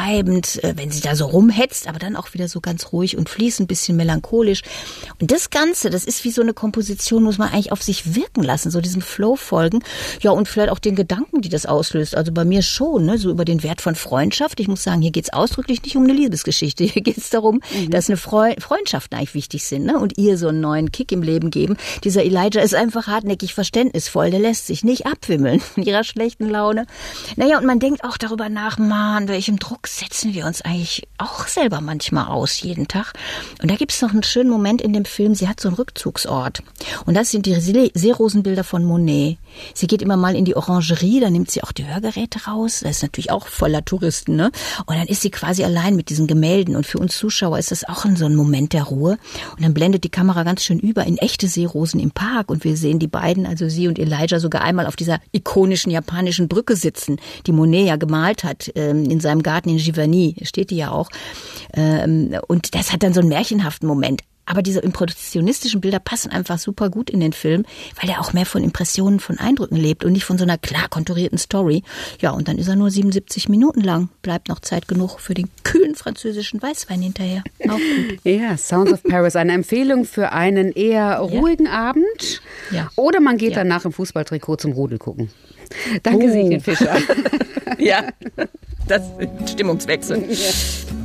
treibend, wenn sie da so rumhetzt, aber dann auch wieder so ganz ruhig und fließend, ein bisschen melancholisch. Und das Ganze, das ist wie so eine Komposition, muss man eigentlich auf sich wirken lassen, so diesem Flow folgen. Ja, und vielleicht auch den Gedanken, die das auslöst. Also bei mir schon, ne, so über den Wert von Freundschaft. Ich muss sagen, hier geht's ausdrücklich nicht um eine Liebesgeschichte. Hier geht's darum, dass eine Freundschaften eigentlich wichtig sind, ne, und ihr so einen neuen Kick im Leben geben. Dieser Elijah ist einfach hartnäckig verständnisvoll. Der lässt sich nicht abwimmeln in ihrer schlechten Laune. Naja, und man denkt auch darüber nach, man, welchem Druck setzen wir uns eigentlich auch selber manchmal aus, jeden Tag. Und da gibt's noch einen schönen Moment in dem Film. Sie hat so einen Rückzugsort. Und das sind die Seerosenbilder von Monet. Sie geht immer mal in die Orangerie, da nimmt sie auch die Hörgeräte raus. Das ist natürlich auch voller Touristen, ne? Und dann ist sie quasi allein mit diesen Gemälden. Und für uns Zuschauer ist das auch so ein Moment der Ruhe. Und dann blendet die Kamera ganz schön über in echte Seerosen im Park. Und wir sehen die beiden, also sie und Elijah, sogar einmal auf dieser ikonischen japanischen Brücke sitzen, die Monet ja gemalt hat, in seinem Garten in Giverny. Steht die ja auch. Und das hat dann so einen märchenhaften Moment. Aber diese impressionistischen Bilder passen einfach super gut in den Film, weil er auch mehr von Impressionen, von Eindrücken lebt und nicht von so einer klar konturierten Story. Ja, und dann ist er nur 77 Minuten lang. Bleibt noch Zeit genug für den kühlen französischen Weißwein hinterher. Auch gut. Ja, Sounds of Paris, eine Empfehlung für einen eher ruhigen Abend. Ja. Oder man geht danach im Fußballtrikot zum Rudel gucken. Danke, Sigrid Fischer. Ja, das ist Stimmungswechsel. Ja.